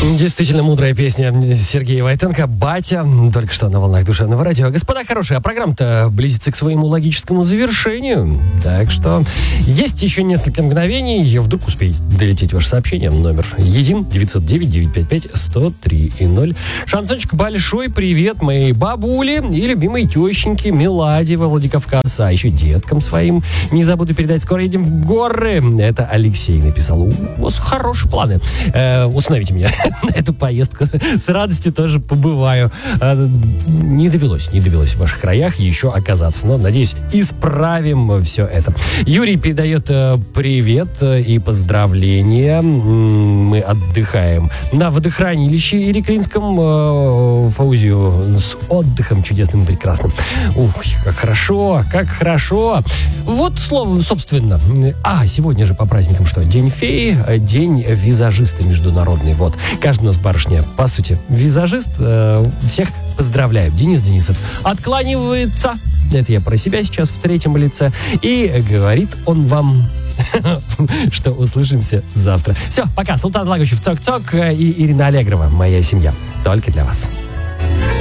Действительно мудрая песня Сергея Войтенко «Батя». Только что на волнах душевного радио. Господа хорошие, а программа-то близится к своему логическому завершению. Так что есть еще несколько мгновений. Вдруг успеете долететь ваше сообщение. Номер един 909-955-103-0. Шансончик, большой привет моей бабуле и любимой тещеньке Меладе во Владикавказ. А еще деткам своим не забуду передать. Скоро едем в горы. Это Алексей написал. У вас хорошие планы. Установите меня на эту поездку. С радостью тоже побываю. Не довелось в ваших краях еще оказаться. Но, надеюсь, исправим все это. Юрий передает привет и поздравления. Мы отдыхаем на водохранилище Ириклинском. Фаузию с отдыхом чудесным и прекрасным. Ух, как хорошо, как хорошо. Вот слово, собственно. Сегодня же по праздникам что? День феи, день визажиста международный. Вот. Каждый у нас барышня, по сути, визажист. Всех поздравляю. Денис Денисов откланивается. Это я про себя сейчас в третьем лице. И говорит он вам, что услышимся завтра. Все, пока. Султан Лагучев, Цок-Цок и Ирина Аллегрова. Моя семья. Только для вас.